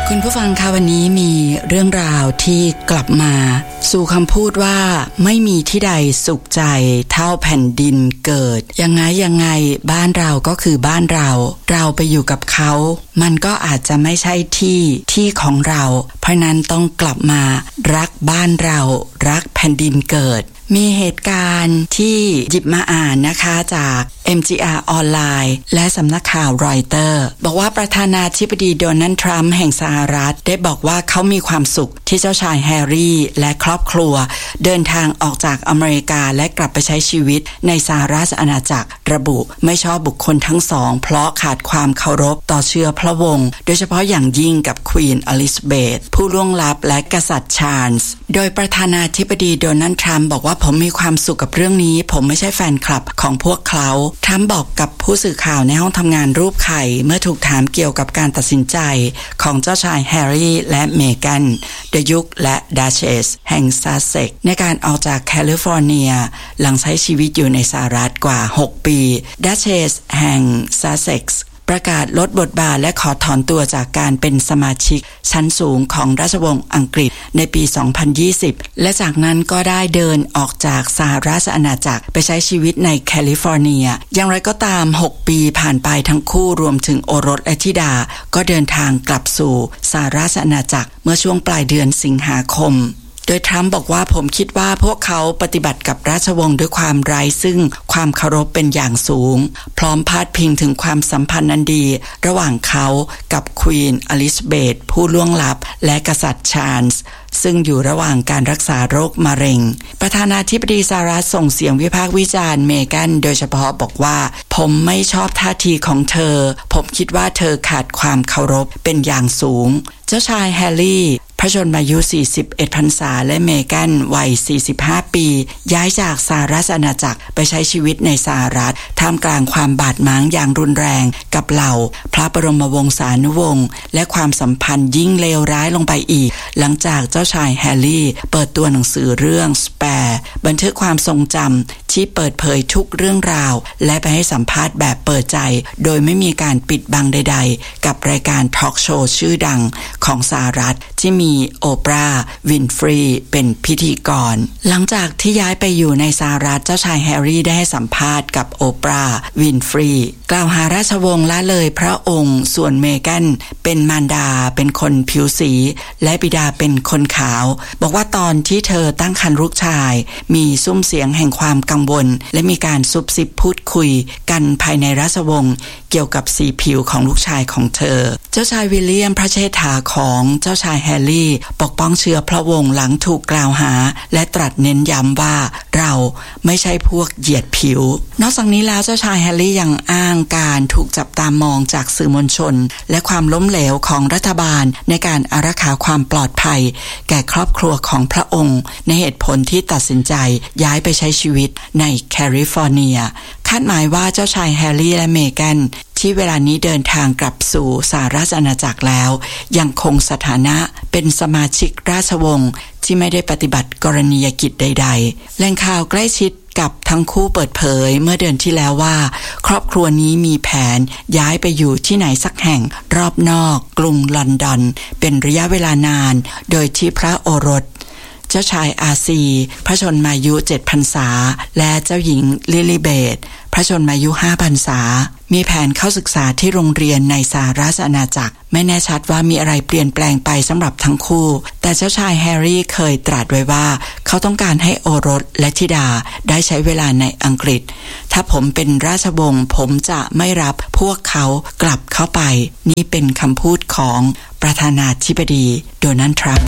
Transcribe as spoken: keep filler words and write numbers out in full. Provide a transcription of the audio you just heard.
คุณผู้ฟังคะวันนี้มีเรื่องราวที่กลับมาสู่คำพูดว่าไม่มีที่ใดสุขใจเท่าแผ่นดินเกิดยังไงยังไงบ้านเราก็คือบ้านเราเราไปอยู่กับเขามันก็อาจจะไม่ใช่ที่ที่ของเราเพราะนั้นต้องกลับมารักบ้านเรารักแผ่นดินเกิดมีเหตุการณ์ที่หยิบมาอ่านนะคะจาก เอ็ม จี อาร์ ออนไลน์และสำนักข่าวรอยเตอร์บอกว่าประธานาธิบดีโดนัลด์ทรัมป์แห่งสหรัฐได้บอกว่าเขามีความสุขที่เจ้าชายแฮร์รี่และครอบครัวเดินทางออกจากอเมริกาและกลับไปใช้ชีวิตในสหราชอาณาจักรระบุไม่ชอบบุคคลทั้งสองเพราะขาดความเคารพต่อเชื้อพระวงศ์โดยเฉพาะอย่างยิ่งกับควีนอลิซาเบธผู้ล่วงลับและกษัตริย์ชาร์ลส์โดยประธานาธิบดีโดนัลด์ทรัมป์บอกว่าผมมีความสุขกับเรื่องนี้ผมไม่ใช่แฟนคลับของพวกเขาทรัมป์บอกกับผู้สื่อข่าวในห้องทำงานรูปไข่เมื่อถูกถามเกี่ยวกับการตัดสินใจของเจ้าชายแฮร์รี่และเมแกนเดยุคและดัชเชสแห่งซัสเซ็กซ์ในการออกจากแคลิฟอร์เนียหลังใช้ชีวิตอยู่ในสหรัฐกว่าหกปีดัชเชสแห่งซัสเซ็กซ์ประกาศลดบทบาทและขอถอนตัวจากการเป็นสมาชิกชั้นสูงของราชวงศ์อังกฤษในปี สองพันยี่สิบ และจากนั้นก็ได้เดินออกจากสหราชอาณาจักรไปใช้ชีวิตในแคลิฟอร์เนียอย่างไรก็ตามหกปีผ่านไปทั้งคู่รวมถึงโอรสและธิดาก็เดินทางกลับสู่สหราชอาณาจักรเมื่อช่วงปลายเดือนสิงหาคมโดยทรัมป์บอกว่าผมคิดว่าพวกเขาปฏิบัติกับราชวงศ์ด้วยความไร้ซึ่งความเคารพเป็นอย่างสูงพร้อมพาดพิงถึงความสัมพันธ์อันดีระหว่างเขากับควีนอลิซาเบธผู้ล่วงลับและกษัตริย์ชาร์ลส์ซึ่งอยู่ระหว่างการรักษาโรคมะเร็งประธานาธิบดีสหรัฐส่งเสียงวิพากษ์วิจารณ์เมแกนโดยเฉพาะบอกว่าผมไม่ชอบท่าทีของเธอผมคิดว่าเธอขาดความเคารพเป็นอย่างสูงเจ้าชายแฮร์รี่พระชนมายุสี่สิบเอ็ดพรรษาและเมแกนวัยสี่สิบห้าปีย้ายจากสหราชอาณาจักรไปใช้ชีวิตในสหรัฐท่ามกลางความบาดหมางอย่างรุนแรงกับเหล่าพระบรมวงศานุวงศ์และความสัมพันธ์ยิ่งเลวร้ายลงไปอีกหลังจากเจ้าชายแฮร์รี่เปิดตัวหนังสือเรื่องสแปร์บันทึกความทรงจำที่เปิดเผยทุกเรื่องราวและไปให้สัมภาษณ์แบบเปิดใจโดยไม่มีการปิดบังใดๆกับรายการทอล์กโชว์ชื่อดังของสหรัฐที่มีโอปราห์วินฟรีเป็นพิธีกรหลังจากที่ย้ายไปอยู่ในสหรัฐเจ้าชายแฮร์รี่ได้ให้สัมภาษณ์กับโอปราห์วินฟรีกล่าวหาราชวงศ์ละเลยพระองค์ส่วนเมแกนเป็นมารดาเป็นคนผิวสีและบิดาเป็นคนขาวบอกว่าตอนที่เธอตั้งครรภ์ลูกชายมีซุ้มเสียงแห่งความกังวลและมีการซุบซิบพูดคุยกันภายในราชวงศ์เกี่ยวกับสีผิวของลูกชายของเธอเจ้าชายวิลเลียมพระเชษฐาของเจ้าชายแฮร์รี่ปกป้องเชื้อพระวงศ์หลังถูกกล่าวหาและตรัสเน้นย้ำว่าเราไม่ใช่พวกเหยียดผิวนอกจากนี้แล้วเจ้าชายแฮร์รี่ยังอ้างการถูกจับตามองจากสื่อมวลชนและความล้มเหลวของรัฐบาลในการอารักขาความปลอดภัยแก่ครอบครัวของพระองค์ในเหตุผลที่ตัดสินใจย้ายไปใช้ชีวิตในแคลิฟอร์เนียคาดหมายว่าเจ้าชายแฮร์รี่และเมแกนที่เวลานี้เดินทางกลับสู่สหราชอาณาจักรแล้วยังคงสถานะเป็นสมาชิกราชวงศ์ที่ไม่ได้ปฏิบัติกรณียกิจใดๆแหล่งข่าวใกล้ชิดกับทั้งคู่เปิดเผยเมื่อเดือนที่แล้วว่าครอบครัวนี้มีแผนย้ายไปอยู่ที่ไหนสักแห่งรอบนอกกรุงลอนดอนเป็นระยะเวลานานโดยที่พระโอรสเจ้าชายอาซีพระชนมายุเจ็ดพรรษาและเจ้าหญิงลิลิเบธพระชนมายุห้าพรรษามีแผนเข้าศึกษาที่โรงเรียนในสหราชอาณาจักรไม่แน่ชัดว่ามีอะไรเปลี่ยนแปลงไปสำหรับทั้งคู่แต่เจ้าชายแฮร์รี่เคยตรัสไว้ว่าเขาต้องการให้โอรสและธิดาได้ใช้เวลาในอังกฤษถ้าผมเป็นราชวงศ์ผมจะไม่รับพวกเขากลับเข้าไปนี่เป็นคำพูดของประธานาธิบดีโดนัลด์ทรัมป์